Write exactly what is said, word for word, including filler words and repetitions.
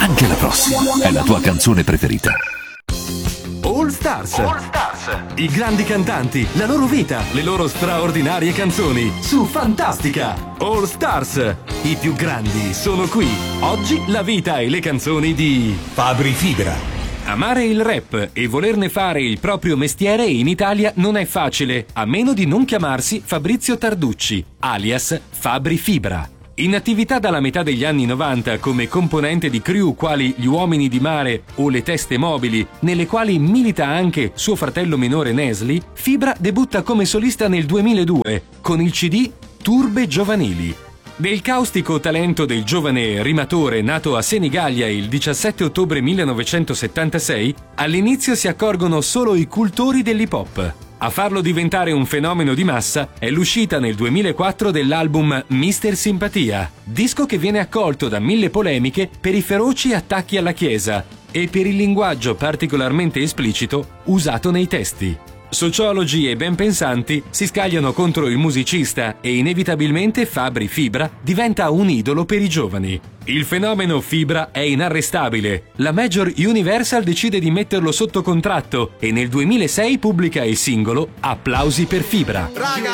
Anche la prossima è la tua canzone preferita. All Stars. All Stars. I grandi cantanti, la loro vita, le loro straordinarie canzoni su Fantastica. All Stars. I più grandi sono qui. Oggi la vita e le canzoni di Fabri Fibra. Amare il rap e volerne fare il proprio mestiere in Italia non è facile, a meno di non chiamarsi Fabrizio Tarducci, alias Fabri Fibra. In attività dalla metà degli anni novanta come componente di crew quali Gli Uomini di Mare o Le Teste Mobili, nelle quali milita anche suo fratello minore Nesli, Fibra debutta come solista nel duemiladue con il C D Turbe Giovanili. Del caustico talento del giovane rimatore nato a Senigallia il diciassette ottobre millenovecentosettantasei, all'inizio si accorgono solo i cultori dell'hip hop. A farlo diventare un fenomeno di massa è l'uscita nel duemilaquattro dell'album mister Simpatia, disco che viene accolto da mille polemiche per i feroci attacchi alla Chiesa e per il linguaggio particolarmente esplicito usato nei testi. Sociologi e ben pensanti si scagliano contro il musicista e inevitabilmente Fabri Fibra diventa un idolo per i giovani. Il fenomeno Fibra è inarrestabile. La Major Universal decide di metterlo sotto contratto e nel duemilasei pubblica il singolo Applausi per Fibra.